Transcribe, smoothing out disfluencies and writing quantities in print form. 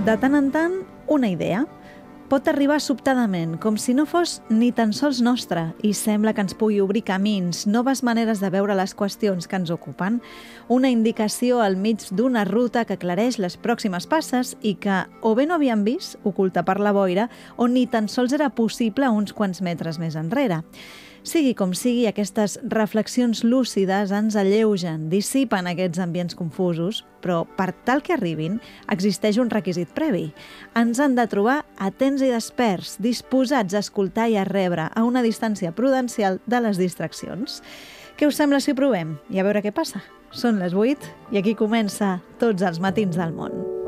De tant en tant, una idea. Pot arribar sobtadament, com si no fos ni tan sols nostra, i sembla que ens pugui obrir camins, noves maneres de veure les qüestions que ens ocupen, una indicació al mig d'una ruta que aclareix les pròximes passes i que o bé no havíem vist, oculta per la boira, o ni tan sols era possible uns quants metres més enrere. Sigui com sigui, aquestes reflexions lúcides ens alleugen, dissipen aquests ambients confusos, però per tal que arribin existeix un requisit previ. Ens han de trobar atents i desperts, disposats a escoltar i a rebre a una distància prudencial de les distraccions. Què us sembla si ho provem? I a veure què passa. Són les 8 i aquí comença Tots els matins del món.